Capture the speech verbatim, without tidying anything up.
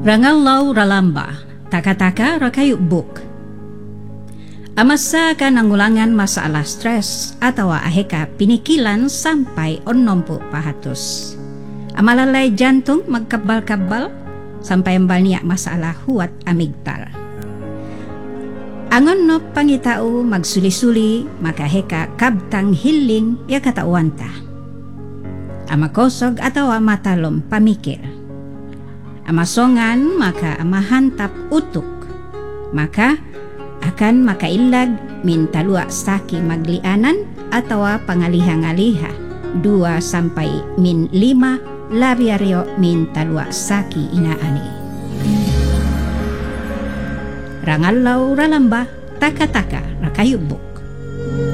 Rangallaw ralamba, taka-taka rakayubuk. Amasa ka nangulangan masalah stres atau aheka pinikilan sampai onompu pahatus. Amalalay jantung magkabal-kabal sampai embal niya masalah huat amigdal. Angon no pangitao magsuli-suli makaheka kabtang hiling ya katawanta. Amakosog atau amatalom pamikir. Amasongan maka amahantap utuk. Maka akan makailag min talua saki maglianan atau pangaliha-ngaliha dua sampai min lima labiaryo min talua saki inaani. Rangallaw ralamba taka-taka rakayubuk.